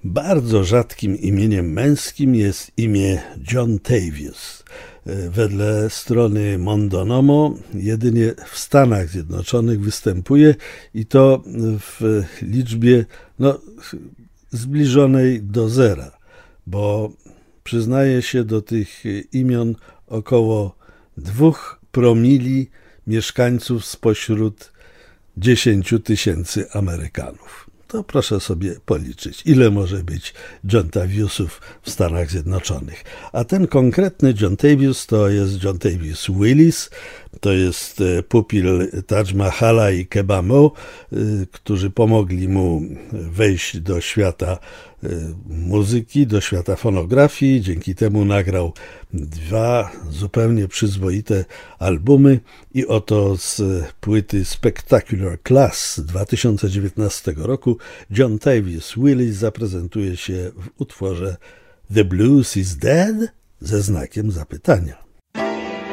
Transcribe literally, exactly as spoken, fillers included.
Bardzo rzadkim imieniem męskim jest imię John Tavius. Wedle strony Mondonomo jedynie w Stanach Zjednoczonych występuje i to w liczbie no, zbliżonej do zera, bo przyznaje się do tych imion około dwóch promili mieszkańców spośród dziesięciu tysięcy Amerykanów. To proszę sobie policzyć, ile może być John Taviusów w Stanach Zjednoczonych. A ten konkretny John Tavius to jest John Tavius Willis, to jest pupil Taj Mahala i Kebamo, którzy pomogli mu wejść do świata muzyki, do świata fonografii. Dzięki temu nagrał dwa zupełnie przyzwoite albumy i oto z płyty Spectacular Class z dwa tysiące dziewiętnastego roku John Tavius Willis zaprezentuje się w utworze The Blues is Dead ze znakiem zapytania.